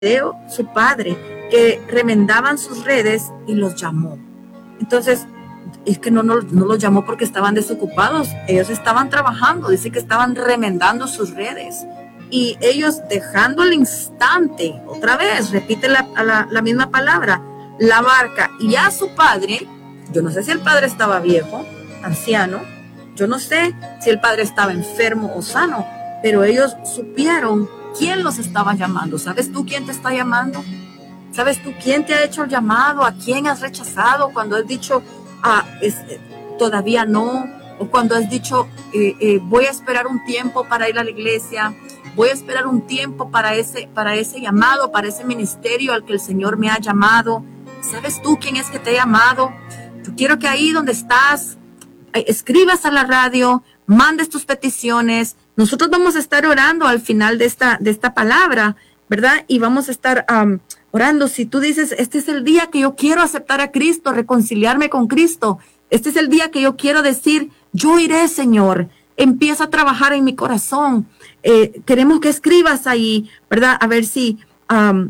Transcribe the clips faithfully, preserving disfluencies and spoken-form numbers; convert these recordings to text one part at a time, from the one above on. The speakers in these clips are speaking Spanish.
video su padre, que remendaban sus redes y los llamó. Entonces, es que no, no, no los llamó porque estaban desocupados, ellos estaban trabajando, dice que estaban remendando sus redes. Y ellos dejando al instante, otra vez, repite la, la, la misma palabra, la barca y a su padre. Yo no sé si el padre estaba viejo, anciano, yo no sé si el padre estaba enfermo o sano, pero ellos supieron quién los estaba llamando. ¿Sabes tú quién te está llamando? ¿Sabes tú quién te ha hecho el llamado? ¿A quién has rechazado cuando has dicho, ah, es, todavía no? O cuando has dicho, eh, eh, voy a esperar un tiempo para ir a la iglesia, voy a esperar un tiempo para ese, para ese llamado, para ese ministerio al que el Señor me ha llamado. ¿Sabes tú quién es que te ha llamado? Yo quiero que ahí donde estás, escribas a la radio, mandes tus peticiones. Nosotros vamos a estar orando al final de esta, de esta palabra, ¿verdad? Y vamos a estar um, orando. Si tú dices, este es el día que yo quiero aceptar a Cristo, reconciliarme con Cristo. Este es el día que yo quiero decir, yo iré, Señor. Empieza a trabajar en mi corazón. Eh, queremos que escribas ahí, ¿verdad? A ver si um,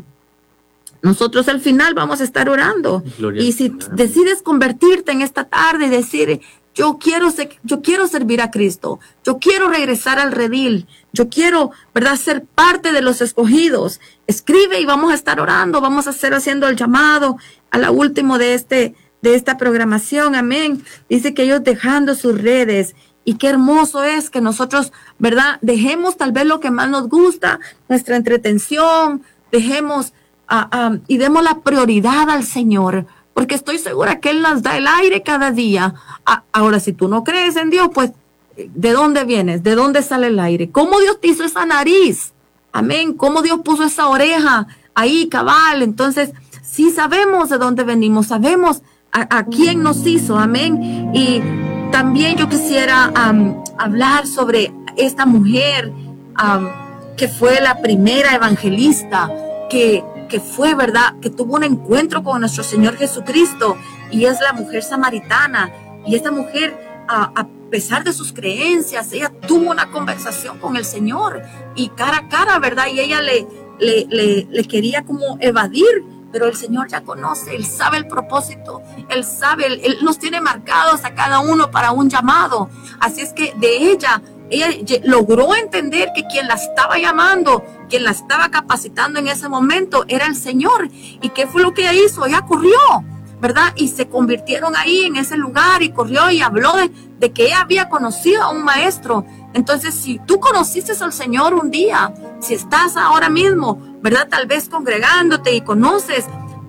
nosotros al final vamos a estar orando. Gloria. Y si decides convertirte en esta tarde y decir, yo quiero, yo quiero servir a Cristo, yo quiero regresar al redil, yo quiero, ¿verdad?, ser parte de los escogidos. Escribe y vamos a estar orando, vamos a estar haciendo el llamado a la última de, este, de esta programación. Amén. Dice que ellos dejando sus redes. Y qué hermoso es que nosotros, ¿verdad?, dejemos tal vez lo que más nos gusta, nuestra entretención, dejemos uh, um, y demos la prioridad al Señor, porque estoy segura que Él nos da el aire cada día. Ah, ahora, si tú no crees en Dios, pues, ¿de dónde vienes? ¿De dónde sale el aire? ¿Cómo Dios te hizo esa nariz? Amén. ¿Cómo Dios puso esa oreja ahí, cabal? Entonces, sí sabemos de dónde venimos, sabemos a, a quién nos hizo. Amén. Y también yo quisiera um, hablar sobre esta mujer um, que fue la primera evangelista, que, que fue, ¿verdad?, que tuvo un encuentro con nuestro Señor Jesucristo, y es la mujer samaritana. Y esta mujer, uh, a pesar de sus creencias, ella tuvo una conversación con el Señor, y cara a cara, ¿verdad? Y ella le, le, le, le quería como evadir, pero el Señor ya conoce, Él sabe el propósito, Él sabe, Él, Él nos tiene marcados a cada uno para un llamado. Así es que de ella, ella logró entender que quien la estaba llamando, quien la estaba capacitando en ese momento era el Señor. ¿Y qué fue lo que ella hizo? Ella corrió, ¿verdad? Y se convirtieron ahí en ese lugar, y corrió y habló de, de que ella había conocido a un maestro. Entonces, si tú conociste al Señor un día, si estás ahora mismo, ¿verdad?, tal vez congregándote y conoces,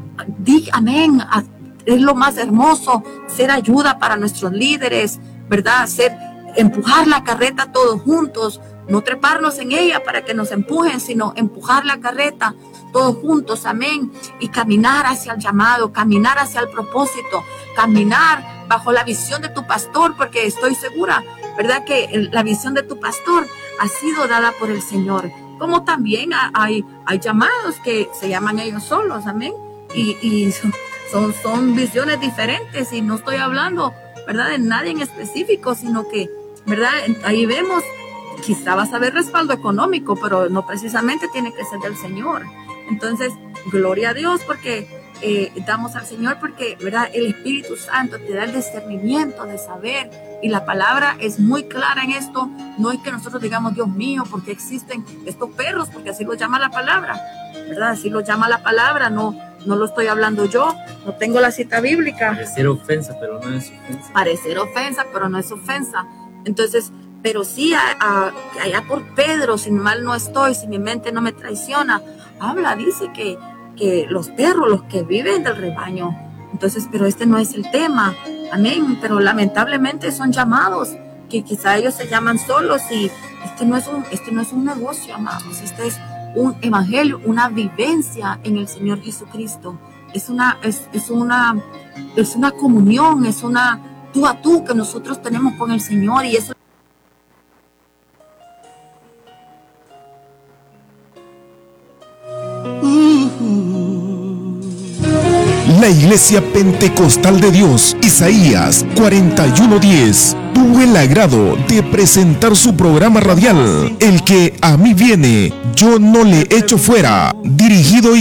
di amén. Es lo más hermoso, ser ayuda para nuestros líderes, ¿verdad? Ser, empujar la carreta todos juntos, no treparnos en ella para que nos empujen, sino empujar la carreta todos juntos, amén, y caminar hacia el llamado, caminar hacia el propósito, caminar bajo la visión de tu pastor, porque estoy segura, ¿verdad?, que la visión de tu pastor ha sido dada por el Señor. Como también hay, hay llamados que se llaman ellos solos, amén, y, y son, son visiones diferentes, y no estoy hablando, ¿verdad?, de nadie en específico, sino que, ¿verdad?, ahí vemos, quizá vas a ver respaldo económico, pero no precisamente tiene que ser del Señor. Entonces, gloria a Dios, porque eh, damos al Señor, porque, ¿verdad?, el Espíritu Santo te da el discernimiento de saber, y la palabra es muy clara en esto. No es que nosotros digamos, Dios mío, porque existen estos perros, porque así lo llama la palabra, ¿verdad? Así lo llama la palabra, no, no lo estoy hablando yo, no tengo la cita bíblica. Parecer ofensa, pero no es ofensa. Parecer ofensa, pero no es ofensa. Entonces, pero sí, a, a, allá por Pedro, si mal no estoy, si mi mente no me traiciona, habla, dice que, que los perros, los que viven del rebaño. Entonces, pero este no es el tema, amén, pero lamentablemente son llamados, que quizá ellos se llaman solos, y este no es un, este no es un negocio, amados, este es un evangelio, una vivencia en el Señor Jesucristo, es una, es, es una, es una comunión, es una tú a tú que nosotros tenemos con el Señor, y eso. La Iglesia Pentecostal de Dios, Isaías cuarenta y uno diez. tuvo el agrado de presentar su programa radial, El que a mí viene, yo no le echo fuera, dirigido y